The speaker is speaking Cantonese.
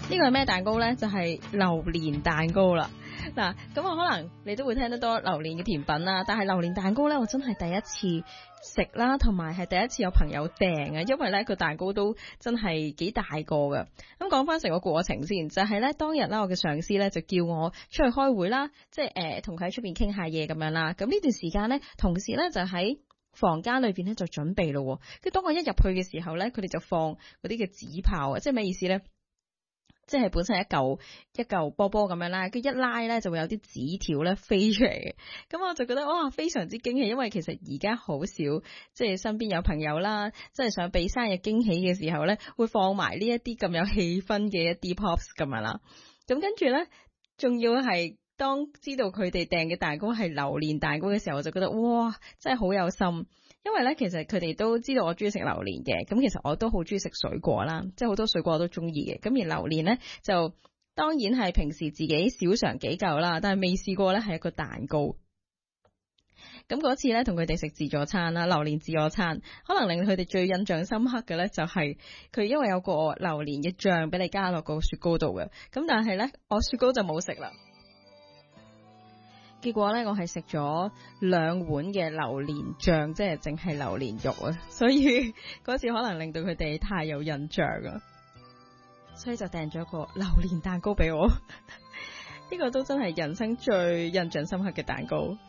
呢個係咩蛋糕呢？就係榴蓮蛋糕啦。嗱，咁我可能你都會聽得多榴蓮嘅甜品啦，但係榴蓮蛋糕呢，我真係第一次食啦，同埋係第一次有朋友訂啊，因為呢個蛋糕都真係幾大個㗎。咁講翻成個過程先，就係呢當日啦，我嘅上司呢就叫我出去開會啦，即係同佢喺出邊傾下嘢咁樣啦。咁呢段時間呢，同事呢就喺房間裏邊呢就準備咯。跟住當我一入去嘅時候呢，佢哋就放嗰啲嘅紙炮啊，即係咩意思呢？即係本身係一嚿波波咁樣啦，佢一拉咧就會有啲紙條咧飛出嚟嘅，咁我就覺得哇非常之驚喜，因為其實而家好少即係身邊有朋友啦，即係想俾生日驚喜嘅時候咧，會放埋呢一啲咁有氣氛嘅一啲 pops 咁樣啦，咁跟住咧仲要係當知道佢哋訂嘅蛋糕係榴蓮蛋糕嘅時候，我就覺得哇真係好有心。因為咧，其實佢哋都知道我中意食榴蓮嘅，咁其實我都好中意食水果啦，即係好多水果我都中意嘅。咁而榴蓮咧，就當然係平時自己小嘗幾嚿啦，但係未試過咧係一個蛋糕。咁嗰次咧同佢哋食自助餐啦，榴蓮自助餐，可能令佢哋最印象深刻嘅咧就係佢因為有個榴蓮嘅醬俾你加落個雪糕度嘅，咁但係咧我雪糕就冇食啦。結果咧，我係食咗2碗嘅榴蓮醬，即係淨係榴蓮肉啊，所以嗰次可能令到佢哋太有印象啊，所以就訂咗個榴蓮蛋糕俾我。呢個都真係人生最印象深刻嘅蛋糕。